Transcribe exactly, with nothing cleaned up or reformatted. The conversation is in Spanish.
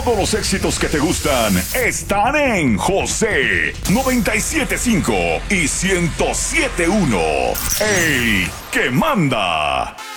Todos los éxitos que te gustan están en José noventa y siete punto cinco y ciento siete punto uno. El que manda.